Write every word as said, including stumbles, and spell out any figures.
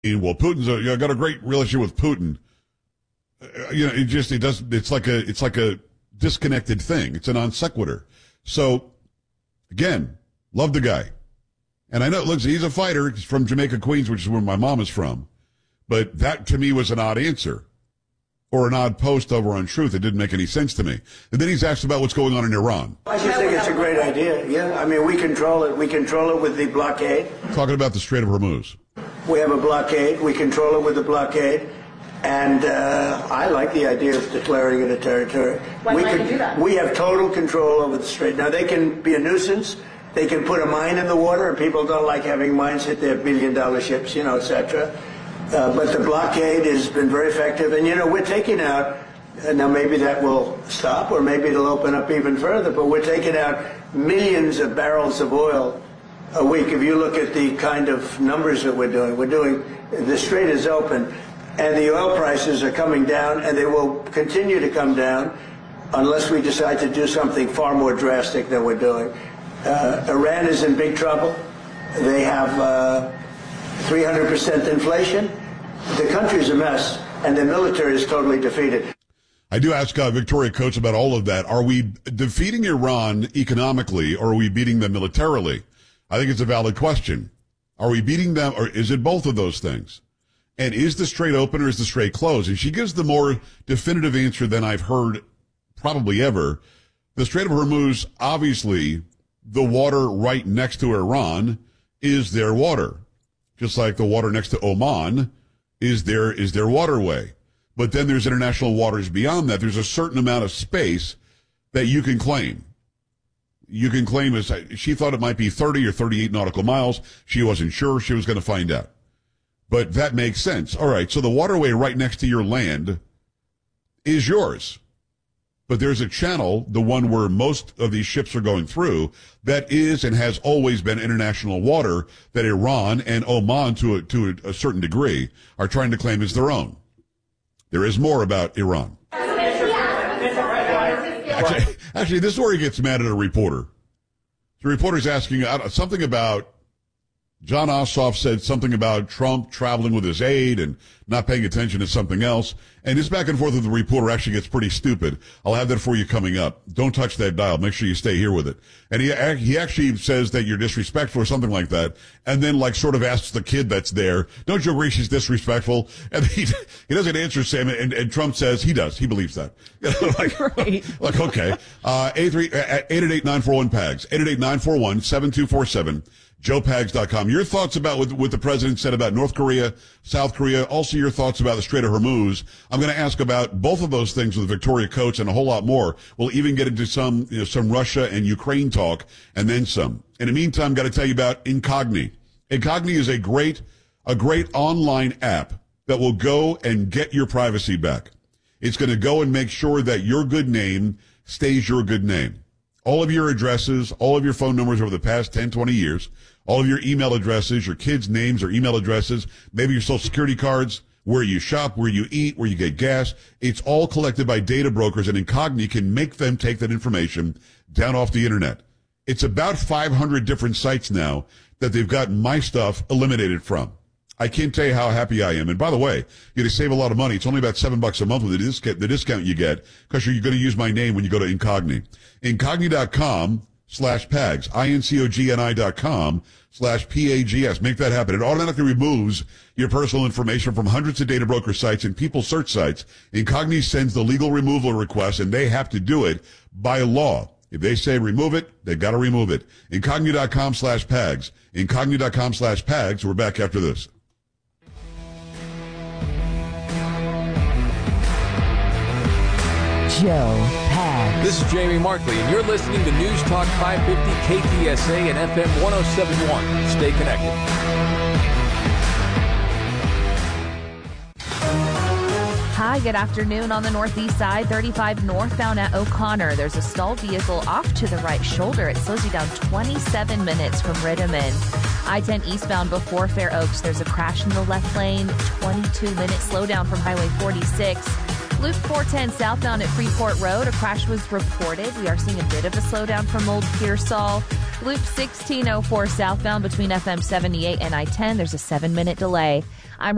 well, Putin's a, you know, got a great relationship with Putin. Uh, you know, it just, it does, it's like a, it's like a disconnected thing. It's a non sequitur. So, again, love the guy. And I know, look, he's a fighter. He's from Jamaica, Queens, which is where my mom is from. But that, to me, was an odd answer. Or an odd post over on Truth. It didn't make any sense to me. And then he's asked about what's going on in Iran. I just think it's a great idea, yeah. I mean, we control it. We control it with the blockade. Talking about the Strait of Hormuz. We have a blockade. We control it with the blockade. And uh, I like the idea of declaring it a territory. Why we can't could, you do that? We have total control over the strait. Now, they can be a nuisance. They can put a mine in the water, and people don't like having mines hit their billion-dollar ships, you know, et cetera. Uh, but the blockade has been very effective. And, you know, we're taking out, uh, now maybe that will stop, or maybe it'll open up even further, but we're taking out millions of barrels of oil a week. If you look at the kind of numbers that we're doing, we're doing, the strait is open, and the oil prices are coming down, and they will continue to come down unless we decide to do something far more drastic than we're doing. Uh, Iran is in big trouble. They have uh, three hundred percent inflation. The country's a mess, and the military is totally defeated. I do ask uh, Victoria Coates about all of that. Are we defeating Iran economically, or are we beating them militarily? I think it's a valid question. Are we beating them, or is it both of those things? And is the strait open or is the strait closed? And she gives the more definitive answer than I've heard probably ever. The Strait of Hormuz, obviously, the water right next to Iran is their water. Just like the water next to Oman is their, is their waterway. But then there's international waters beyond that. There's a certain amount of space that you can claim. You can claim as, she thought it might be thirty or thirty-eight nautical miles. She wasn't sure. She was going to find out. But that makes sense. All right. So the waterway right next to your land is yours. But there's a channel, the one where most of these ships are going through, that is and has always been international water that Iran and Oman, to a, to a, a certain degree, are trying to claim as their own. There is more about Iran. Actually, actually, this is where he gets mad at a reporter. The reporter's asking uh, something about, John Ossoff said something about Trump traveling with his aide and not paying attention to something else. And this back and forth with the reporter actually gets pretty stupid. I'll have that for you coming up. Don't touch that dial. Make sure you stay here with it. And he he actually says that you're disrespectful or something like that. And then like sort of asks the kid that's there, don't you agree she's disrespectful? And he, he doesn't answer Sam. And, and Trump says he does. He believes that. You know, like, right. like, okay. Uh, eight eight eight nine four one P A G S, eight eight eight nine four one seven two four seven. joe pags dot com. Your thoughts about what, what the president said about North Korea, South Korea, also your thoughts about the Strait of Hormuz. I'm going to ask about both of those things with Victoria Coates and a whole lot more. We'll even get into some, you know, some Russia and Ukraine talk and then some. In the meantime, got to tell you about Incogni. Incogni is a great, a great online app that will go and get your privacy back. It's going to go and make sure that your good name stays your good name. All of your addresses, all of your phone numbers over the past ten, twenty years, all of your email addresses, your kids' names or email addresses, maybe your social security cards, where you shop, where you eat, where you get gas. It's all collected by data brokers, and Incogni can make them take that information down off the internet. It's about five hundred different sites now that they've got my stuff eliminated from. I can't tell you how happy I am. And by the way, you're going to save a lot of money. It's only about seven bucks a month with the discount, the discount you get, because you're going to use my name when you go to Incogni. Incogni.com slash PAGS, I-N-C-O-G-N-I dot com slash P-A-G-S. Make that happen. It automatically removes your personal information from hundreds of data broker sites and people search sites. Incogni sends the legal removal request, and they have to do it by law. If they say remove it, they've got to remove it. Incogni.com slash PAGS. Incogni.com slash PAGS. We're back after this. Joe Pags. This is Jamie Markley, and you're listening to News Talk five fifty K T S A and F M one oh seven point one. Stay connected. Hi, good afternoon. On the northeast side, thirty-five northbound at O'Connor. There's a stalled vehicle off to the right shoulder. It slows you down twenty-seven minutes from Rittiman. I ten eastbound before Fair Oaks. There's a crash in the left lane. twenty-two minutes slowdown from Highway forty-six. Loop four ten southbound at Freeport Road. A crash was reported. We are seeing a bit of a slowdown from Old Pearsall. Loop sixteen oh four southbound between F M seventy-eight and I ten. There's a seven minute delay. I'm